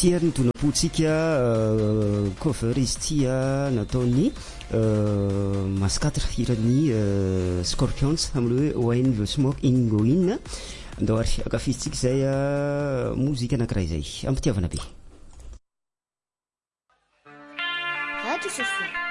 Ity ary nitonapotsika cover izy ity nataony Mascatre hirany Scorpions amin'ny hoe When the Smoke In Go In. Andao ary akafizitsika zay mozika anankiray zay ampitiavana be. Radio Sofia.